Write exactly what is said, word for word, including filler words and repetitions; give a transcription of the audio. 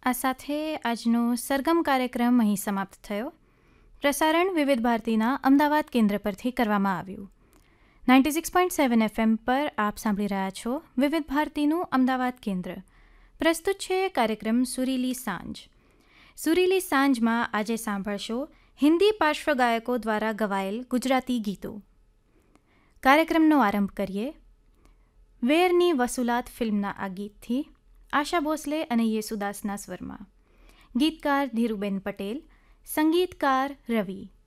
આ સાથે આજનો સરગમ કાર્યક્રમ અહીં સમાપ્ત થયો. પ્રસારણ વિવિધ ભારતીના અમદાવાદ કેન્દ્ર પરથી કરવામાં આવ્યું. Ninety six point seven FM પર આપ સાંભળી રહ્યા છો વિવિધ ભારતીનું અમદાવાદ કેન્દ્ર. પ્રસ્તુત છે કાર્યક્રમ સુરીલી સાંજ. સુરીલી સાંજમાં આજે સાંભળશો હિન્દી પાર્શ્વગાયકો દ્વારા ગવાયેલ ગુજરાતી ગીતો. કાર્યક્રમનો આરંભ કરીએ વેરની વસુલાત ફિલ્મના આ ગીતથી. આશા ભોસલે અને યેસુદાસના સ્વરમાં. ગીતકાર ધીરુબેન પટેલ, સંગીતકાર રવિ.